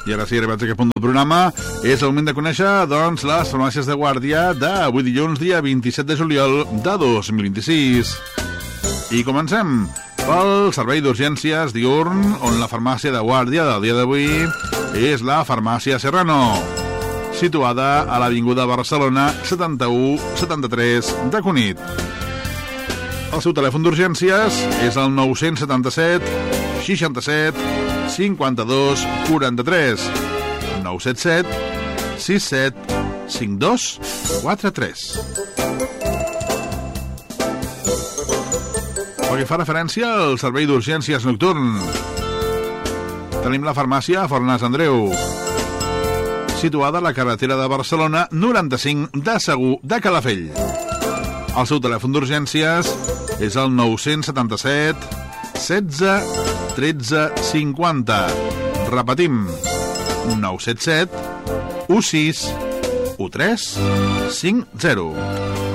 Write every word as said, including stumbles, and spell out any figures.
I ara sí, arribats a aquest punt del programa, és el moment de conèixer, doncs, les farmàcies de guàrdia d'avui dilluns, dia vint-i-set de juliol de dos mil vint-i-sis. I comencem pel servei d'urgències diürn, on la farmàcia de guàrdia del dia d'avui és la farmàcia Serrano, situada a l'Avinguda Barcelona setanta-u setanta-tres de Cunit. El seu telèfon d'urgències és el nou setanta-set seixanta-set cinquanta-dos quaranta-tres, nou set set sis set cinc dos quatre tres. Pel que fa referència al servei d'urgències nocturn, tenim la farmàcia Fornàs Andreu, situada a la carretera de Barcelona noranta-cinc de Segur de Calafell. El seu telèfon d'urgències és el nou setanta-set setze tretze cinquanta. Repetim, nou set set u sis u tres cinc zero.